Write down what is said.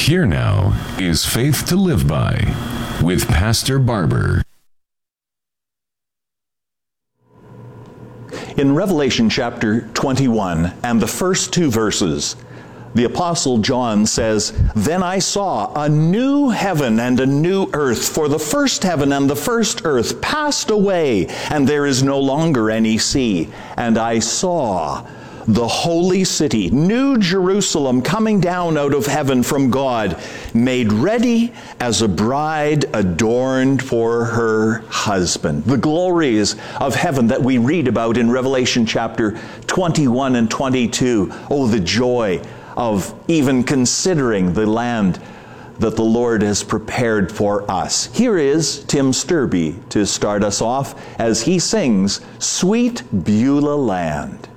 Here now is Faith to Live By with Pastor Barber. In Revelation chapter 21 and the first two verses, the Apostle John says, "Then I saw a new heaven and a new earth, for the first heaven and the first earth passed away, and there is no longer any sea. And I saw the holy city, New Jerusalem, coming down out of heaven from God, made ready as a bride adorned for her husband." The glories of heaven that we read about in Revelation chapter 21 and 22. Oh, the joy of even considering the land that the Lord has prepared for us. Here is Tim Sturby to start us off as he sings, "Sweet Beulah Land."